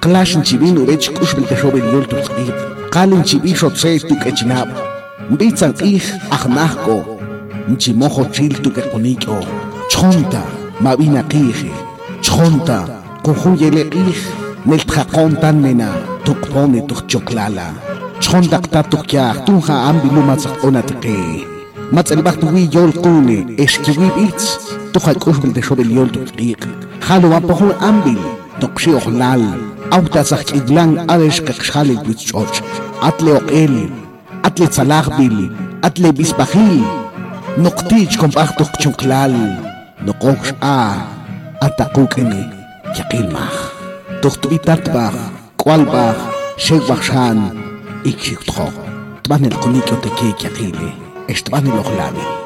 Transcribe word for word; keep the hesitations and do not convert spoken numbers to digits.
Clash chibin urech kushbil te shobel yol tutzqid. Qalin chibi shotse tu kechnab. Bitzan ih ahnahko. Nchimojo chil tu kekonikyo. Chonta mabina qih. Chonta kujuyele ih. Nel tjaqontan nena tukpone tukchoklala. Chonta qta tukyak tunja ambilu matzaqonatqe. Matzalbaq tuwi yol qune eshkiwi bitz. Tuja kushbil te shobel yol tutzqid. Halu apohun ambil. Toqshi ohlal. Auta sakidlan adesh kakshali bitchoch. Atle oqel. Atle tzalaqbil. Atle bisbahil. Noqtich kompaqtuk chunklal. Noqosh a. Ataqukini. Yaqilmah. Tuqtubitatbaq. Kwalbaq. Shekbakshan. Ikshikutjo. Tban el kunikyo teke yaqili. Estban el oqlabi.